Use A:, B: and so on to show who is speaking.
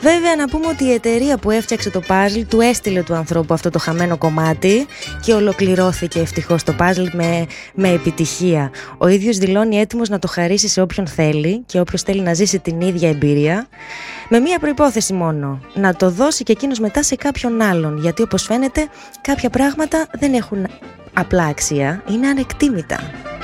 A: Βέβαια, να πούμε ότι η εταιρεία που έφτιαξε το παζλ του έστειλε του ανθρώπου αυτό το χαμένο κομμάτι και ολοκληρώθηκε ευτυχώς το παζλ με επιτυχία. Ο ίδιος δηλώνει έτοιμος να το χαρίσει σε όποιον θέλει και όποιος θέλει να ζήσει την ίδια εμπειρία, με μία προϋπόθεση μόνο: να το δώσει και εκείνος μετά σε κάποιον άλλον, γιατί όπως φαίνεται κάποια πράγματα δεν έχουν απλά αξία, είναι ανεκτήμητα.